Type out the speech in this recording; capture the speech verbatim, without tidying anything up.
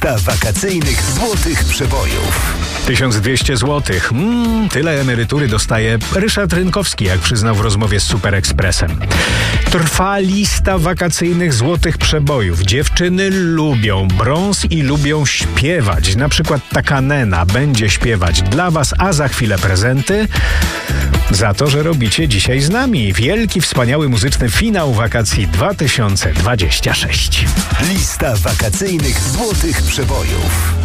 Lista wakacyjnych złotych przebojów. tysiąc dwieście złotych. Mm, tyle emerytury dostaje Ryszard Rynkowski, jak przyznał w rozmowie z Super Expressem. Trwa lista wakacyjnych złotych przebojów. Dziewczyny lubią brąz i lubią śpiewać. Na przykład taka Nena będzie śpiewać dla was, a za chwilę prezenty za to, że robicie dzisiaj z nami wielki, wspaniały muzyczny finał wakacji dwa tysiące dwudziesty szósty. Lista wakacyjnych złotych przebojów.